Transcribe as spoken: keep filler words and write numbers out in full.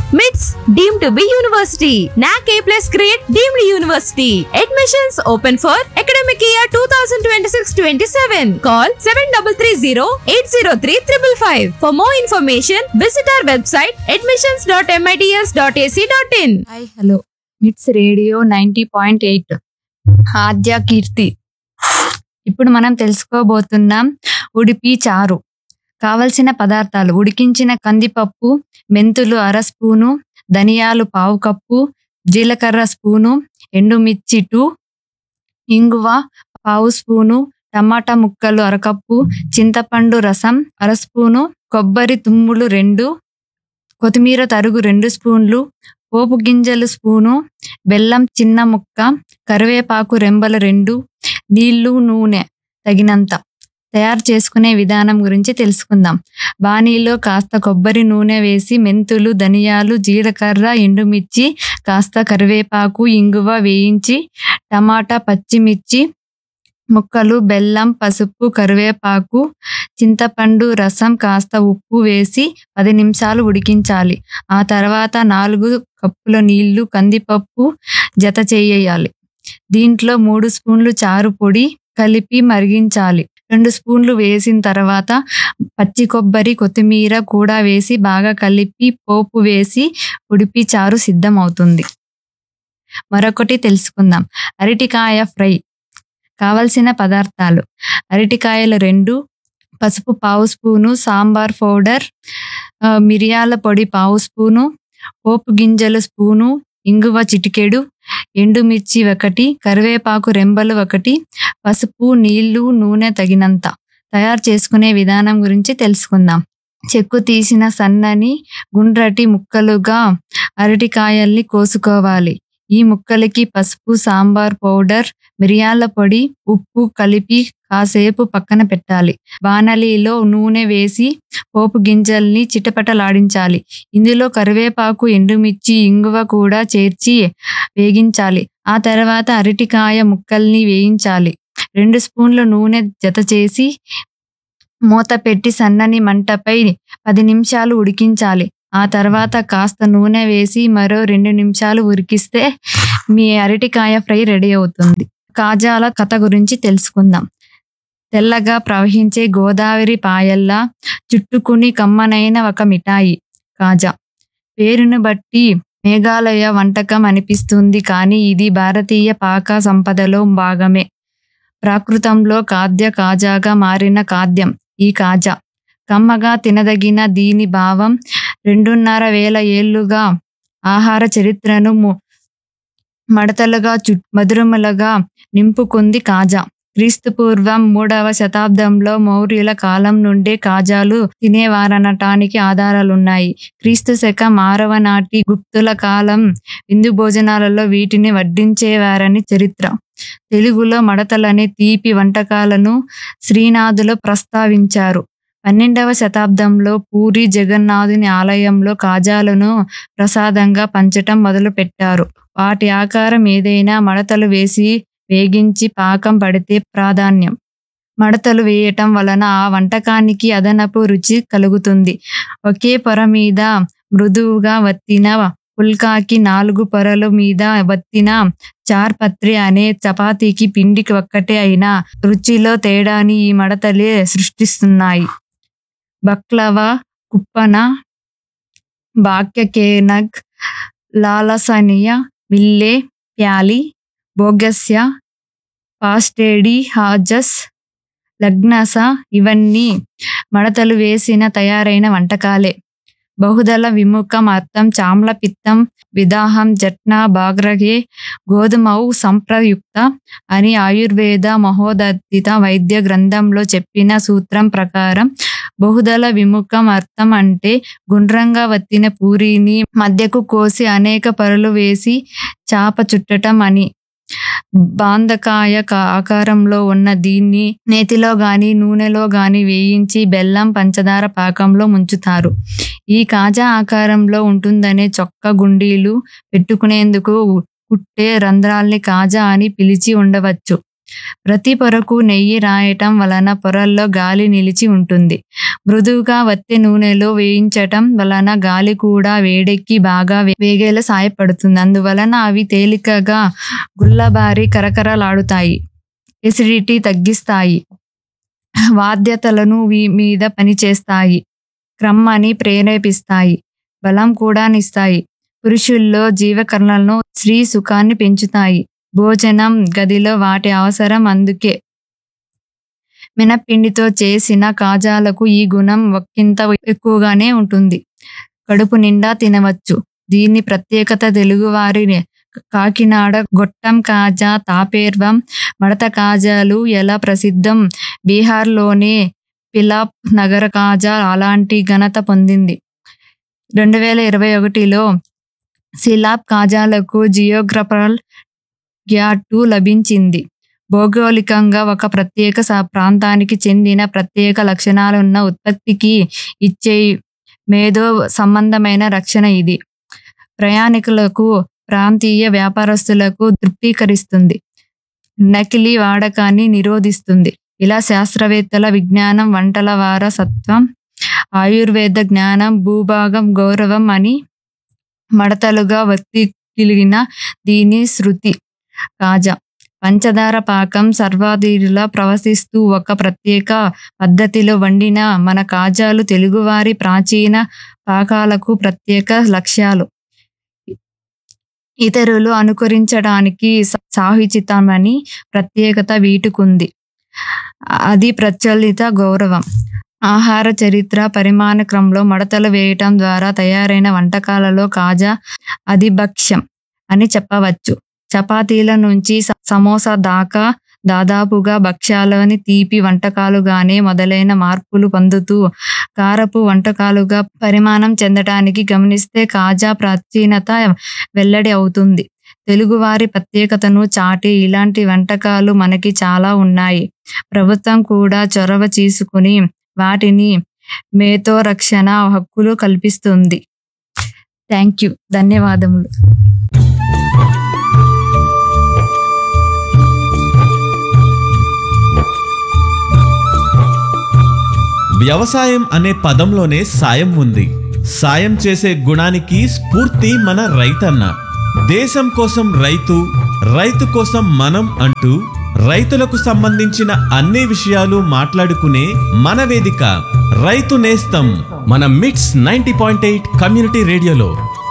MITS deemed to be university. N A C A plus grade deemed university. Admissions open for academic year twenty twenty-six twenty-seven. Call seven three three zero eight zero three five five. For more information, visit our website admissions dot mits dot a c dot in. Hi hello మిట్స్ radio ninety point eight ఆద్య కీర్తి. ఇప్పుడు మనం తెలుసుకోబోతున్నాం ఉడిపి చారు. కావలసిన పదార్థాలు: ఉడికించిన కందిపప్పు, మెంతులు అర స్పూను, ధనియాలు పావు కప్పు, జీలకర్ర స్పూను, ఎండుమిర్చి టూ, ఇంగువ పావు స్పూను, టమాటా ముక్కలు అరకప్పు, చింతపండు రసం అర స్పూను, కొబ్బరి తుమ్ములు రెండు, కొత్తిమీర తరుగు రెండు స్పూన్లు, పోపు గింజలు స్పూను, బెల్లం చిన్న ముక్క, కరివేపాకు రెంబలు రెండు, నీళ్లు నూనె తగినంత. తయారు చేసుకునే విధానం గురించి తెలుసుకుందాం. బాణీలో కాస్త కొబ్బరి నూనె వేసి మెంతులు, ధనియాలు, జీలకర్ర, ఎండుమిర్చి, కాస్త కరివేపాకు, ఇంగువ వేయించి టమాటా, పచ్చిమిర్చి ముక్కలు, బెల్లం, పసుపు, కరివేపాకు, చింతపండు రసం, కాస్త ఉప్పు వేసి పది నిమిషాలు ఉడికించాలి. ఆ తర్వాత నాలుగు కప్పుల నీళ్లు కందిపప్పు జత చేయాలి. దీంట్లో మూడు స్పూన్లు చారు పొడి కలిపి మరిగించాలి. రెండు స్పూన్లు వేసిన తర్వాత పచ్చి కొబ్బరి, కొత్తిమీర కూడా వేసి బాగా కలిపి పోపు వేసి ఉడిపి చారు సిద్ధం అవుతుంది. మరొకటి తెలుసుకుందాం. అరటికాయ ఫ్రై. కావలసిన పదార్థాలు: అరటికాయలు రెండు, పసుపు పావు స్పూను, సాంబార్ పౌడర్, మిరియాల పొడి పావు స్పూను, పోపు గింజలు స్పూను, ఇంగువ చిటికెడు, ఎండుమిర్చి ఒకటి, కరివేపాకు రెంబలు ఒకటి, పసుపు, నీళ్లు, నూనె తగినంత. తయారు చేసుకునే విధానం గురించి తెలుసుకుందాం. చెక్కు తీసిన సన్నని గుండ్రటి ముక్కలుగా అరటికాయల్ని కోసుకోవాలి. ఈ ముక్కలకి పసుపు, సాంబార్ పౌడర్, మిరియాల పొడి, ఉప్పు కలిపి కాసేపు పక్కన పెట్టాలి. బాణలిలో నూనె వేసి పోపు గింజల్ని చిటపటలాడించాలి. ఇందులో కరివేపాకు, ఎండుమిర్చి, ఇంగువ కూడా చేర్చి వేగించాలి. ఆ తర్వాత అరటికాయ ముక్కల్ని వేయించాలి. రెండు స్పూన్ల నూనె జత చేసి మూత పెట్టి సన్నని మంటపై పది నిమిషాలు ఉడికించాలి. ఆ తర్వాత కాస్త నూనె వేసి మరో రెండు నిమిషాలు ఉడికిస్తే మీ అరటికాయ ఫ్రై రెడీ అవుతుంది. కాజాల కథ గురించి తెలుసుకుందాం. తెల్లగా ప్రవహించే గోదావరి పాయల్లా చుట్టుకుని కమ్మనైన ఒక మిఠాయి కాజా. పేరును బట్టి మేఘాలయ వంటకం అనిపిస్తుంది, కానీ ఇది భారతీయ పాక సంపదలో భాగమే. ప్రాకృతంలో ఖాద్య కాజాగా మారిన ఖాద్యం ఈ కాజా. కమ్మగా తినదగిన దీని భావం రెండున్నర వేల ఏళ్లుగా ఆహార చరిత్రను మడతలుగా చు మధురములుగా నింపుకుంది కాజా. క్రీస్తు పూర్వం మూడవ శతాబ్దంలో మౌర్యుల కాలం నుండే కాజాలు తినేవారనటానికి ఆధారాలున్నాయి. క్రీస్తు శకం ఆరవ నాటి గుప్తుల కాలం విందు భోజనాలలో వీటిని వడ్డించేవారని చరిత్ర. తెలుగులో మడతలనే తీపి వంటకాలను శ్రీనాథులు ప్రస్తావించారు. పన్నెండవ శతాబ్దంలో పూరి జగన్నాథుని ఆలయంలో కాజాలను ప్రసాదంగా పంచటం మొదలు పెట్టారు. వాటి ఆకారం ఏదైనా మడతలు వేసి వేగించి పాకం పడితే ప్రాధాన్యం. మడతలు వేయటం వలన ఆ వంటకానికి అదనపు రుచి కలుగుతుంది. ఒకే పొర మీద మృదువుగా వత్తిన పుల్కాకి నాలుగు పొరల మీద వత్తిన చార్పత్రి అనే చపాతీకి పిండికి ఒక్కటే అయినా రుచిలో తేడాని ఈ మడతలే సృష్టిస్తున్నాయి. బక్లవా, కుప్పన, బాక్యకేనగ్, లాలసనియా, మిల్లే, ప్యాలి, బోగస్య, పాస్టేడి, హాజస్, లగ్నస ఇవన్నీ మడతలు వేసిన తయారైన వంటకాలే. బహుదళ విముఖం అర్థం చామ్ల పిత్తం విదాహం జట్నా బాగ్రగే గోధుమౌ సంప్రయుక్త అని ఆయుర్వేద మహోదత్తిత వైద్య గ్రంథంలో చెప్పిన సూత్రం ప్రకారం బహుదళ విముఖం అర్థం అంటే గుండ్రంగా వత్తిన పూరీని మధ్యకు కోసి అనేక పొరలు వేసి చాప చుట్టటం అని. బాందకాయ ఆకారంలో ఉన్న దీన్ని నేతిలో గాని నూనెలో గాని వేయించి బెల్లం, పంచదార పాకంలో ముంచుతారు. ఈ కాజా ఆకారంలో ఉంటుందనే చొక్క గుండీలు పెట్టుకునేందుకు కుట్టే రంధ్రాల్ని కాజా అని పిలిచి ఉండవచ్చు. ప్రతి పొరకు నెయ్యి రాయటం వలన పొరల్లో గాలి నిలిచి ఉంటుంది. మృదువుగా వత్తి నూనెలో వేయించటం వలన గాలి కూడా వేడెక్కి బాగా వేగేలా సాయపడుతుంది. అందువలన అవి తేలికగా గుల్లబారి కరకరలాడుతాయి. ఎసిడిటీ తగ్గిస్తాయి. వాద్యతలను మీద పనిచేస్తాయి. క్రమాన్ని ప్రేరేపిస్తాయి. బలం కూడా నిస్తాయి. పురుషుల్లో జీవకరణలను స్త్రీ సుఖాన్ని పెంచుతాయి. భోజనం గదిలో వాటి అవసరం. అందుకే మినపిండితో చేసిన కాజాలకు ఈ గుణం ఒక్కింత ఎక్కువగానే ఉంటుంది. కడుపు నిండా తినవచ్చు. దీని ప్రత్యేకత తెలుగువారి కాకినాడ గొట్టం కాజా, తాపేర్వం, మడత కాజాలు ఎలా ప్రసిద్ధం. బీహార్లోనే పిలాప్ నగర కాజా అలాంటి ఘనత పొందింది. రెండు వేల ఇరవై ఒకటిలో సిలాప్ కాజాలకు జియోగ్రఫికల్ గ్యాటు లభించింది. భౌగోళికంగా ఒక ప్రత్యేక ప్రాంతానికి చెందిన ప్రత్యేక లక్షణాలున్న ఉత్పత్తికి ఇచ్చే మేధో సంబంధమైన రక్షణ ఇది. ప్రయాణికులకు, ప్రాంతీయ వ్యాపారస్తులకు తృప్తికరిస్తుంది. నకిలీ వాడకాన్ని నిరోధిస్తుంది. ఇలా శాస్త్రవేత్తల విజ్ఞానం, వంటల వారసత్వం, ఆయుర్వేద జ్ఞానం, భూభాగం గౌరవం అని మడతలుగా వర్తిల్లిన దీని శృతి కాజా పంచదార పాకం సర్వాధిలా ప్రవశిస్తూ ఒక ప్రత్యేక పద్ధతిలో వండిన మన కాజాలు తెలుగువారి ప్రాచీన పాకాలకు ప్రత్యేక లక్ష్యాలు. ఇతరులు అనుకరించడానికి సాహుచితమని ప్రత్యేకత వీటుకుంది. అది ప్రచలిత గౌరవం. ఆహార చరిత్ర పరిమాణ క్రమంలో మడతలు వేయటం ద్వారా తయారైన వంటకాలలో కాజా అధిభక్ష్యం అని చెప్పవచ్చు. చపాతీల నుంచి సమోసా దాకా దాదాపుగా భక్ష్యాలని తీపి వంటకాలుగానే మొదలైన మార్పులు పొందుతూ కారపు వంటకాలుగా పరిమాణం చెందటానికి గమనిస్తే కాజా ప్రాచీనత వెల్లడి అవుతుంది. తెలుగువారి ప్రత్యేకతను చాటి ఇలాంటి వంటకాలు మనకి చాలా ఉన్నాయి. ప్రభుత్వం కూడా చొరవ తీసుకుని వాటిని మేతో రక్షణ హక్కులు కల్పిస్తుంది. Thank you. ధన్యవాదములు. వ్యవసాయం అనే పదంలోనే సాయం ఉంది. సాయం చేసే గుణానికి స్ఫూర్తి మన రైతన్న. దేశం కోసం రైతు, రైతు కోసం మనం అంటూ రైతులకు సంబంధించిన అన్ని విషయాలు మాట్లాడుకునే మన వేదిక రైతు నేస్తం మన మిట్స్ నైంటీ పాయింట్ ఎయిట్ కమ్యూనిటీ రేడియోలో.